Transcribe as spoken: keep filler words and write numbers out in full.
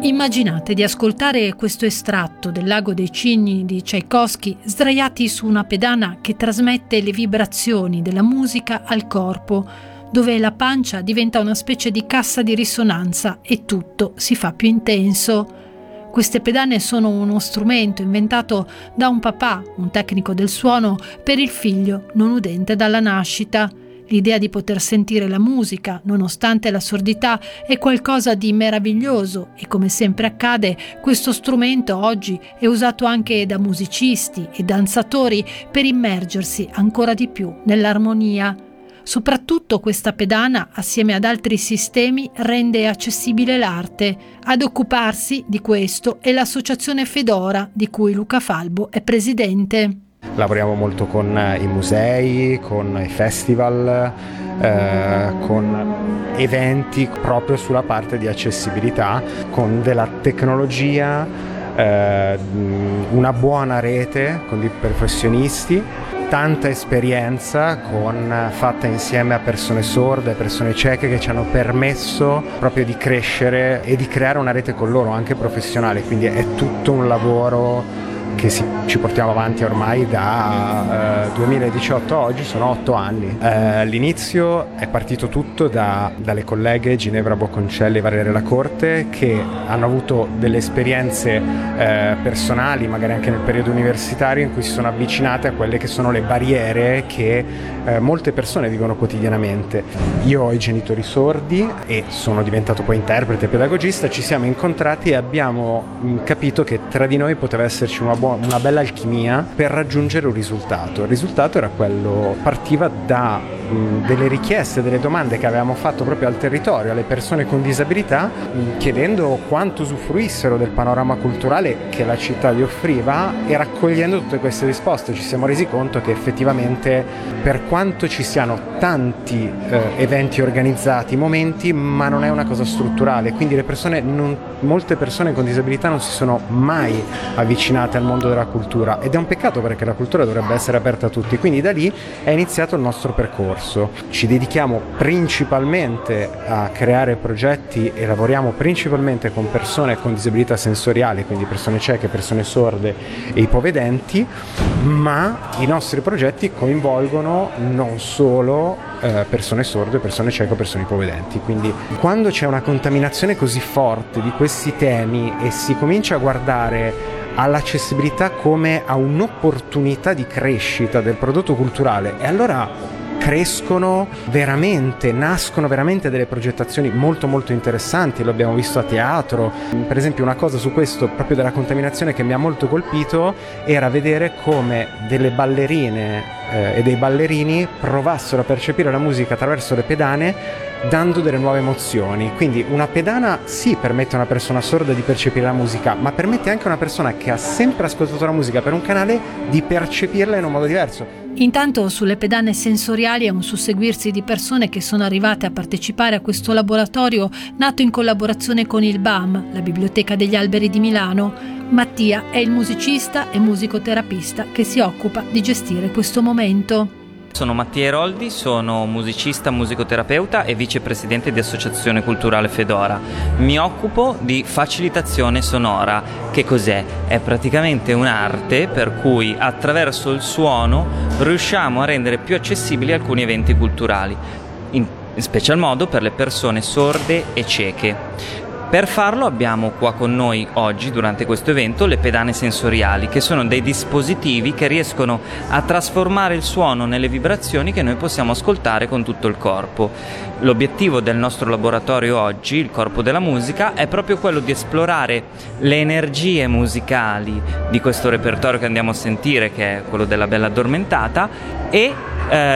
Immaginate di ascoltare questo estratto del Lago dei Cigni di Tchaikovsky sdraiati su una pedana che trasmette le vibrazioni della musica al corpo, dove la pancia diventa una specie di cassa di risonanza e tutto si fa più intenso. Queste pedane sono uno strumento inventato da un papà, un tecnico del suono, per il figlio non udente dalla nascita. L'idea di poter sentire la musica, nonostante la sordità, è qualcosa di meraviglioso e, come sempre accade, questo strumento oggi è usato anche da musicisti e danzatori per immergersi ancora di più nell'armonia. Soprattutto questa pedana, assieme ad altri sistemi, rende accessibile l'arte. Ad occuparsi di questo è l'associazione Fedora, di cui Luca Falbo è presidente. Lavoriamo molto con i musei, con i festival, eh, con eventi proprio sulla parte di accessibilità, con della tecnologia, eh, una buona rete con dei professionisti, tanta esperienza con, fatta insieme a persone sorde, persone cieche, che ci hanno permesso proprio di crescere e di creare una rete con loro anche professionale, quindi è tutto un lavoro che si, ci portiamo avanti ormai da eh, duemiladiciotto a oggi, sono otto anni. Eh, all'inizio è partito tutto da, dalle colleghe Ginevra Bocconcelli e Valeria Lacorte, che hanno avuto delle esperienze eh, personali, magari anche nel periodo universitario, in cui si sono avvicinate a quelle che sono le barriere che eh, molte persone vivono quotidianamente. Io ho i genitori sordi e sono diventato poi interprete e pedagogista, ci siamo incontrati e abbiamo mh, capito che tra di noi poteva esserci una buona una bella alchimia per raggiungere un risultato. Il risultato era quello, partiva da mh, delle richieste, delle domande che avevamo fatto proprio al territorio, alle persone con disabilità, mh, chiedendo quanto usufruissero del panorama culturale che la città gli offriva, e raccogliendo tutte queste risposte ci siamo resi conto che effettivamente, per quanto ci siano tanti eh, eventi organizzati, momenti, ma non è una cosa strutturale, quindi le persone non, molte persone con disabilità non si sono mai avvicinate al mondo della cultura, ed è un peccato perché la cultura dovrebbe essere aperta a tutti. Quindi da lì è iniziato il nostro percorso. Ci dedichiamo principalmente a creare progetti e lavoriamo principalmente con persone con disabilità sensoriali, quindi persone cieche, persone sorde e ipovedenti, ma i nostri progetti coinvolgono non solo eh, persone sorde, persone cieche o persone ipovedenti. Quindi quando c'è una contaminazione così forte di questi temi e si comincia a guardare all'accessibilità come a un'opportunità di crescita del prodotto culturale, e allora crescono veramente, nascono veramente delle progettazioni molto molto interessanti. Lo abbiamo visto a teatro, per esempio. Una cosa su questo, proprio della contaminazione, che mi ha molto colpito era vedere come delle ballerine eh, e dei ballerini provassero a percepire la musica attraverso le pedane, dando delle nuove emozioni. Quindi una pedana sì permette a una persona sorda di percepire la musica, ma permette anche a una persona che ha sempre ascoltato la musica per un canale di percepirla in un modo diverso. Intanto sulle pedane sensoriali è un susseguirsi di persone che sono arrivate a partecipare a questo laboratorio nato in collaborazione con il B A M, la Biblioteca degli Alberi di Milano. Mattia è il musicista e musicoterapista che si occupa di gestire questo momento. Sono Mattia Eroldi, sono musicista, musicoterapeuta e vicepresidente di Associazione Culturale Fedora. Mi occupo di facilitazione sonora. Che cos'è? È praticamente un'arte per cui attraverso il suono riusciamo a rendere più accessibili alcuni eventi culturali, in special modo per le persone sorde e cieche. Per farlo abbiamo qua con noi oggi, durante questo evento, le pedane sensoriali, che sono dei dispositivi che riescono a trasformare il suono nelle vibrazioni che noi possiamo ascoltare con tutto il corpo. L'obiettivo del nostro laboratorio oggi, il Corpo della Musica, è proprio quello di esplorare le energie musicali di questo repertorio che andiamo a sentire, che è quello della Bella Addormentata, e eh,